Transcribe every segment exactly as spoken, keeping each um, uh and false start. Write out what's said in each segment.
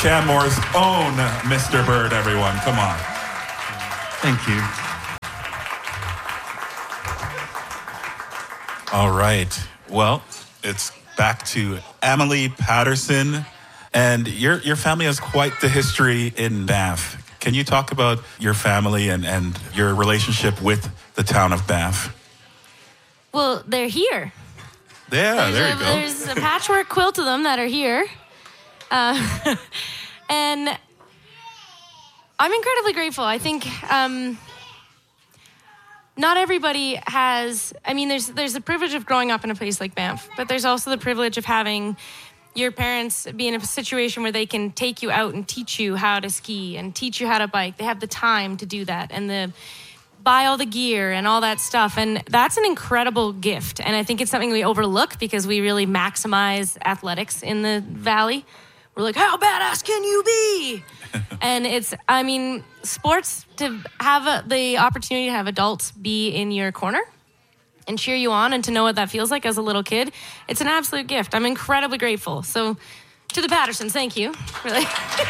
Canmore's own Mister Bird, everyone. Come on. Thank you. All right. Well, it's back to Emily Patterson. And your your family has quite the history in Banff. Can you talk about your family and, and your relationship with the town of Banff? Well, they're here. Yeah, there's there a, you go. There's a patchwork quilt of them that are here. Uh, and I'm incredibly grateful. I think um, not everybody has, I mean, there's there's the privilege of growing up in a place like Banff, but there's also the privilege of having your parents be in a situation where they can take you out and teach you how to ski and teach you how to bike. They have the time to do that and the buy all the gear and all that stuff. And that's an incredible gift. And I think it's something we overlook because we really maximize athletics in the Valley. We're like, how badass can you be? And it's, I mean, sports, to have a, the opportunity to have adults be in your corner and cheer you on and to know what that feels like as a little kid, it's an absolute gift. I'm incredibly grateful. So to the Pattersons, thank you. Really.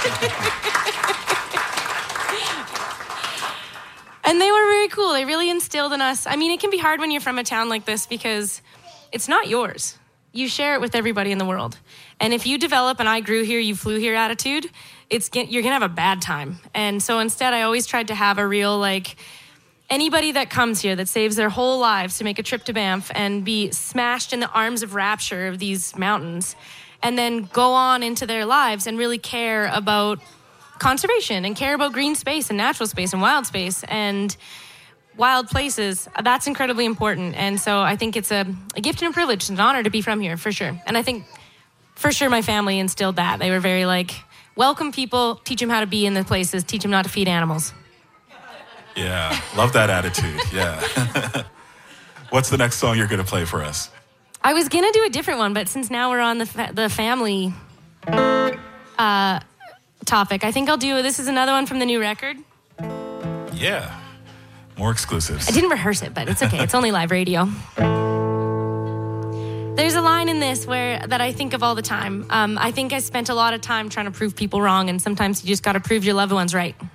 And they were very cool. They really instilled in us. I mean, it can be hard when you're from a town like this because it's not yours. You share it with everybody in the world. And if you develop an I grew here, you flew here attitude, it's you're going to have a bad time. And so instead, I always tried to have a real, like, anybody that comes here that saves their whole lives to make a trip to Banff and be smashed in the arms of rapture of these mountains and then go on into their lives and really care about conservation and care about green space and natural space and wild space and wild places, that's incredibly important. And so I think it's a, a gift and a privilege and an honor to be from here, for sure. And I think, for sure, my family instilled that. They were very, like, welcome people, teach them how to be in the places, teach them not to feed animals. Yeah, love that attitude, yeah. What's the next song you're going to play for us? I was going to do a different one, but since now we're on the fa- the family uh, topic, I think I'll do, this is another one from the new record. Yeah, more exclusives. I didn't rehearse it, but it's okay. It's only live radio. There's a line in this where that I think of all the time. Um, I think I spent a lot of time trying to prove people wrong, and sometimes you just got to prove your loved ones right.